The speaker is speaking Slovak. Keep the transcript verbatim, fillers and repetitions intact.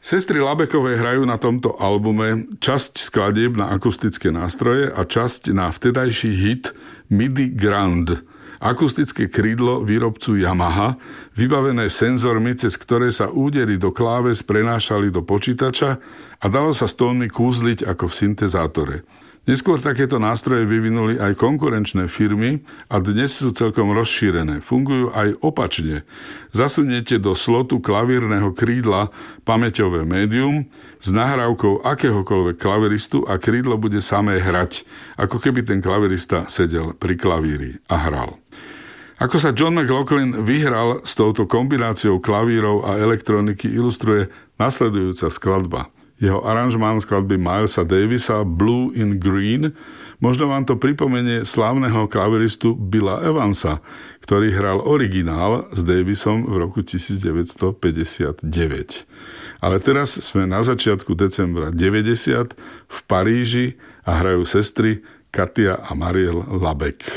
Sestry Labekové hrajú na tomto albume časť skladieb na akustické nástroje a časť na vtedajší hit MIDI Grand. Akustické krídlo výrobcu Yamaha, vybavené senzormi, cez ktoré sa údery do kláves prenášali do počítača a dalo sa s tónmi kúzliť ako v syntezátore. Neskôr takéto nástroje vyvinuli aj konkurenčné firmy a dnes sú celkom rozšírené. Fungujú aj opačne. Zasuniete do slotu klavírneho krídla pamäťové médium s nahrávkou akéhokoľvek klaviristu a krídlo bude samé hrať, ako keby ten klavirista sedel pri klavíri a hral. Ako sa John McLaughlin vyhral s touto kombináciou klavírov a elektroniky, ilustruje nasledujúca skladba. Jeho aranžmán skladby Milesa Davisa Blue in Green, možno vám to pripomenie slávneho klaviristu Billa Evansa, ktorý hral originál s Davisom v roku devätnásťstopäťdesiatdeväť. Ale teraz sme na začiatku decembra deväťdesiat v Paríži a hrajú sestry Katia a Mariel Labek.